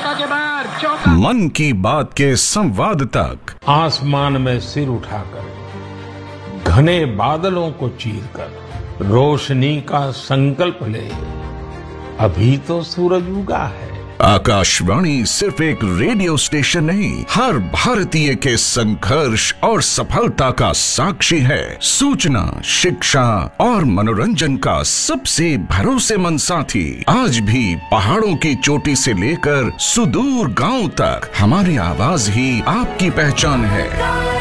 मन की बात के संवाद तक आसमान में सिर उठाकर घने बादलों को चीरकर रोशनी का संकल्प ले, अभी तो सूरज उगा है। आकाशवाणी सिर्फ एक रेडियो स्टेशन नहीं, हर भारतीय के संघर्ष और सफलता का साक्षी है। सूचना, शिक्षा और मनोरंजन का सबसे भरोसेमंद साथी। आज भी पहाड़ों की चोटी से लेकर सुदूर गांव तक हमारी आवाज ही आपकी पहचान है।